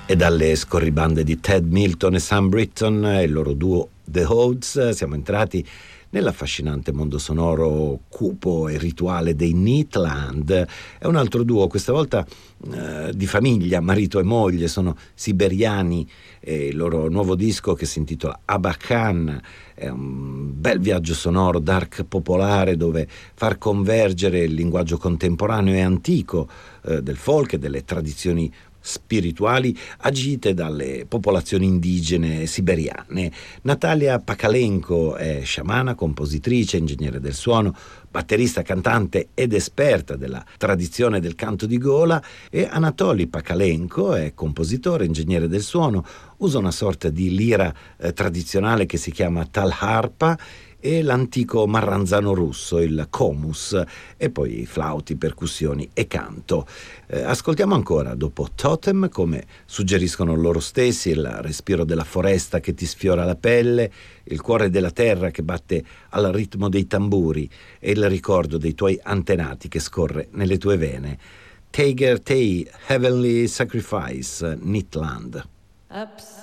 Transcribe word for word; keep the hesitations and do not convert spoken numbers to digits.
E dalle scorribande di Ted Milton e Sam Britton e il loro duo The Hodes siamo entrati nell'affascinante mondo sonoro cupo e rituale dei Neatland. È un altro duo, questa volta eh, di famiglia, marito e moglie, sono siberiani e il loro nuovo disco, che si intitola Abba Khan, è un bel viaggio sonoro dark popolare dove far convergere il linguaggio contemporaneo e antico eh, del folk e delle tradizioni spirituali agite dalle popolazioni indigene siberiane. Natalia Pakalenko è sciamana, compositrice, ingegnere del suono, batterista, cantante ed esperta della tradizione del canto di gola, e Anatoly Pakalenko è compositore, ingegnere del suono, usa una sorta di lira eh, tradizionale che si chiama talharpa e l'antico marranzano russo, il komus, e poi flauti, percussioni e canto. Eh, ascoltiamo ancora, dopo Totem, come suggeriscono loro stessi, il respiro della foresta che ti sfiora la pelle, il cuore della terra che batte al ritmo dei tamburi e il ricordo dei tuoi antenati che scorre nelle tue vene. Tiger Tay, Heavenly Sacrifice, Neatland. Ups.